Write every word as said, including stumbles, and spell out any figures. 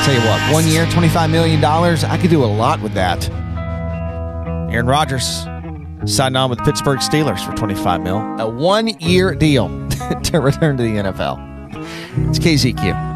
I'll tell you what, one year, twenty-five million dollars, I could do a lot with that. Aaron Rodgers signed on with the Pittsburgh Steelers for twenty-five mil. A one-year deal to return to the N F L. It's K Z Q.